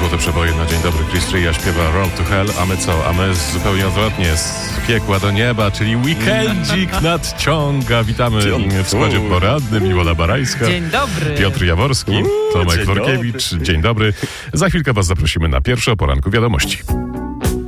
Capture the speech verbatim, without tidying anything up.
Złote przeboje na Dzień Dobry. Chris Rea śpiewa Road to Hell, a my co? A my zupełnie odwrotnie, z piekła do nieba, czyli weekendzik nadciąga. Witamy w składzie poradnym. Iwona Barańska. Dzień dobry. Piotr Jaworski, Tomek dzień Workiewicz. Dzień dobry. Za chwilkę was zaprosimy na pierwsze o poranku wiadomości.